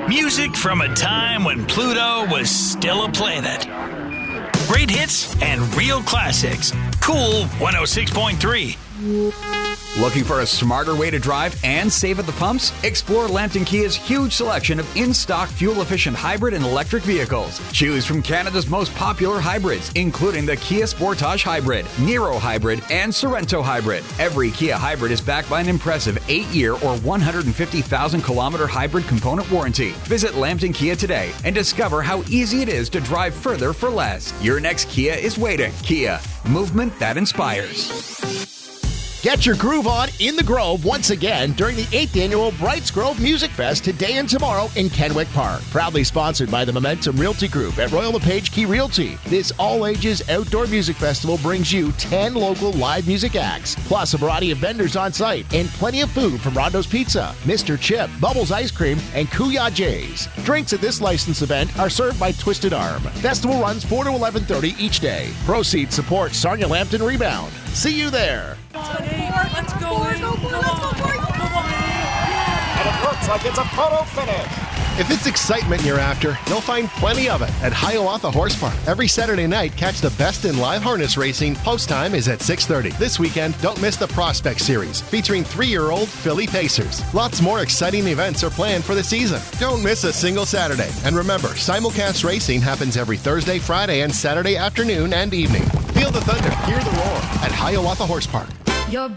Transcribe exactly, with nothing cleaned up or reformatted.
Music from a time when Pluto was still a planet. Great hits and real classics. Cool one oh six point three. Looking for a smarter way to drive and save at the pumps? Explore Lambton Kia's huge selection of in-stock fuel-efficient hybrid and electric vehicles. Choose from Canada's most popular hybrids, including the Kia Sportage Hybrid, Niro Hybrid, and Sorento Hybrid. Every Kia hybrid is backed by an impressive eight-year or one hundred fifty thousand kilometer hybrid component warranty. Visit Lambton Kia today and discover how easy it is to drive further for less. Your next Kia is waiting. Kia, movement that inspires. Get your groove on in the Grove once again during the eighth Annual Brights Grove Music Fest today and tomorrow in Kenwick Park. Proudly sponsored by the Momentum Realty Group at Royal LePage Key Realty. This all-ages outdoor music festival brings you ten local live music acts, plus a variety of vendors on site and plenty of food from Rondo's Pizza, Mister Chip, Bubbles Ice Cream, and Kuya J's. Drinks at this licensed event are served by Twisted Arm. Festival runs four to eleven thirty each day. Proceeds support Sarnia Lambton Rebound. See you there. Let's go, let's go, let's go, And it looks like it's a photo finish. If it's excitement you're after, you'll find plenty of it at Hiawatha Horse Park. Every Saturday night, catch the best in live harness racing. Post time is at six thirty. This weekend, don't miss the Prospect Series, featuring three-year-old Philly Pacers. Lots more exciting events are planned for the season. Don't miss a single Saturday. And remember, simulcast racing happens every Thursday, Friday, and Saturday afternoon and evening. Feel the thunder, hear the roar at Hiawatha Horse Park. Your